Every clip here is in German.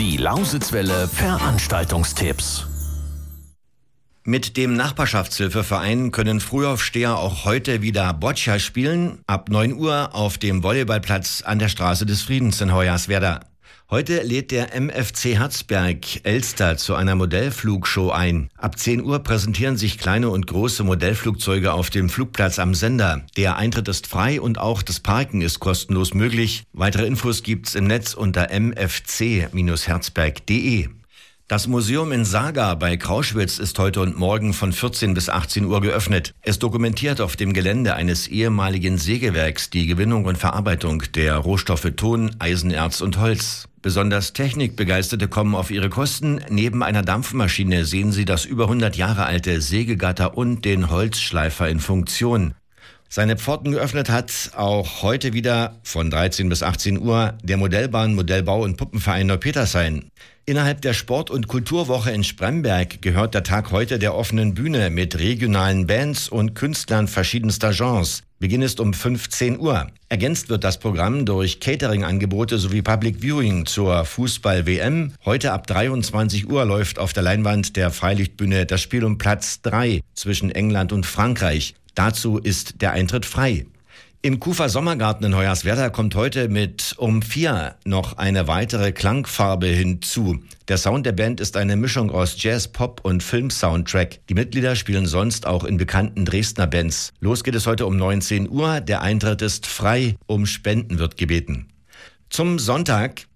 Die Lausitzwelle Veranstaltungstipps. Mit dem Nachbarschaftshilfeverein können Frühaufsteher auch heute wieder Boccia spielen. Ab 9 Uhr auf dem Volleyballplatz an der Straße des Friedens in Hoyerswerda. Heute lädt der MFC Herzberg Elster zu einer Modellflugshow ein. Ab 10 Uhr präsentieren sich kleine und große Modellflugzeuge auf dem Flugplatz am Sender. Der Eintritt ist frei und auch das Parken ist kostenlos möglich. Weitere Infos gibt's im Netz unter mfc-herzberg.de. Das Museum in Saga bei Krauschwitz ist heute und morgen von 14 bis 18 Uhr geöffnet. Es dokumentiert auf dem Gelände eines ehemaligen Sägewerks die Gewinnung und Verarbeitung der Rohstoffe Ton, Eisenerz und Holz. Besonders Technikbegeisterte kommen auf ihre Kosten. Neben einer Dampfmaschine sehen sie das über 100 Jahre alte Sägegatter und den Holzschleifer in Funktion. Seine Pforten geöffnet hat auch heute wieder von 13 bis 18 Uhr der Modellbahn, Modellbau und Puppenverein Neupetershain. Innerhalb der Sport- und Kulturwoche in Spremberg gehört der Tag heute der offenen Bühne mit regionalen Bands und Künstlern verschiedenster Genres. Beginn ist um 15 Uhr. Ergänzt wird das Programm durch Catering-Angebote sowie Public Viewing zur Fußball-WM. Heute ab 23 Uhr läuft auf der Leinwand der Freilichtbühne das Spiel um Platz 3 zwischen England und Frankreich. Dazu ist der Eintritt frei. Im Kufer Sommergarten in Hoyerswerda kommt heute mit um 4 noch eine weitere Klangfarbe hinzu. Der Sound der Band ist eine Mischung aus Jazz, Pop und Film-Soundtrack. Die Mitglieder spielen sonst auch in bekannten Dresdner Bands. Los geht es heute um 19 Uhr. Der Eintritt ist frei. Um Spenden wird gebeten. Zum Sonntag.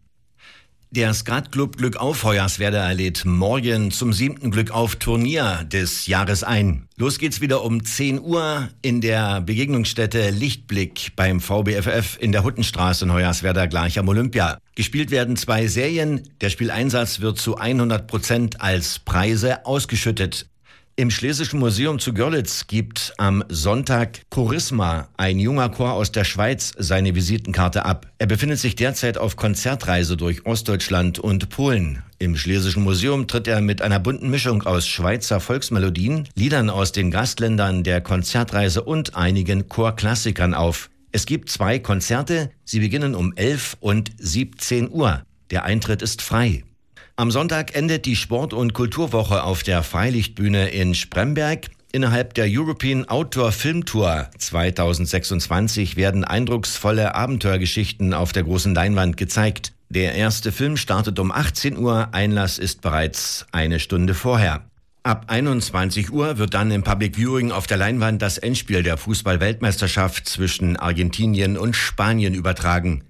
Der Skatclub Glück auf Hoyerswerda lädt morgen zum 7. Glück auf Turnier des Jahres ein. Los geht's wieder um 10 Uhr in der Begegnungsstätte Lichtblick beim VBFF in der Huttenstraße in Hoyerswerda gleich am Olympia. Gespielt werden 2 Serien. Der Spieleinsatz wird zu 100% als Preise ausgeschüttet. Im Schlesischen Museum zu Görlitz gibt am Sonntag Chorisma, ein junger Chor aus der Schweiz, seine Visitenkarte ab. Er befindet sich derzeit auf Konzertreise durch Ostdeutschland und Polen. Im Schlesischen Museum tritt er mit einer bunten Mischung aus Schweizer Volksmelodien, Liedern aus den Gastländern der Konzertreise und einigen Chorklassikern auf. Es gibt 2 Konzerte, sie beginnen um 11 und 17 Uhr. Der Eintritt ist frei. Am Sonntag endet die Sport- und Kulturwoche auf der Freilichtbühne in Spremberg. Innerhalb der European Outdoor Film Tour 2026 werden eindrucksvolle Abenteuergeschichten auf der großen Leinwand gezeigt. Der erste Film startet um 18 Uhr, Einlass ist bereits eine Stunde vorher. Ab 21 Uhr wird dann im Public Viewing auf der Leinwand das Endspiel der Fußball-Weltmeisterschaft zwischen Argentinien und Spanien übertragen.